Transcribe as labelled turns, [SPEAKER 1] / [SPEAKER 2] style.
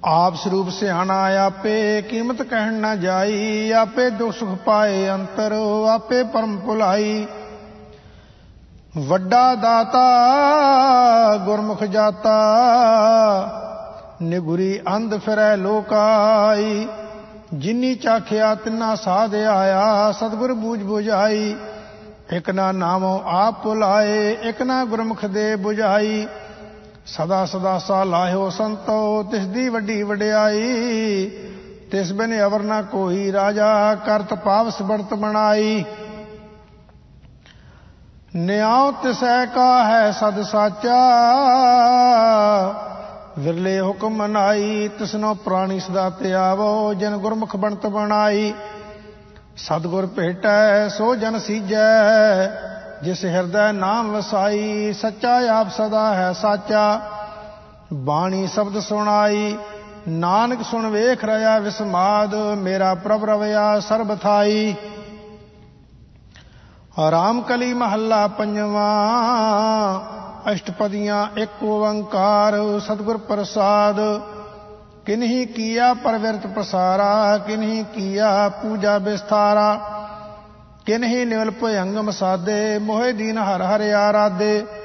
[SPEAKER 1] आप स्वरूप सियाणा आपे कीमत कहन न जाई। आपे दुख सुख पाए अंतर आपे परम भुलाई। वड्डा दाता गुरमुख जाता निगुरी अंध फिरै लोकाई। जिनी चाखिया तिना साध आया सतगुर बूझ बुझाई। एक ना नामो आप भुलाए एक ना गुरमुख दे बुझाई। सदा सदा सा लाहियो संतो तिसदी वड्डी वड्याई। तिस बिन अवर न कोई राजा करत पावस बढ़त बनाई। न्याव तिसै का है सद साचा विरले हुक्म मनाई। तिसनो प्राणी सदा त्यावो जन गुरमुख बनत बनाई। सतगुर भेटै सो जन सीजै जिस हृदय नाम वसाई। सच्चा आप सदा है साचा बाणी शब्द सुनाई। नानक सुन वेख रहा विस्माद मेरा प्रभ रवया सर्ब थाई। राम कली महला पंजवा अष्टपदियां एक ओंकार सतगुर प्रसाद। किन्हीं किया परविरत प्रसारा किन्हीं किया पूजा विस्तारा। किन्हीं निवल भयंगम साधे मोहे दीन हर हर आराधे।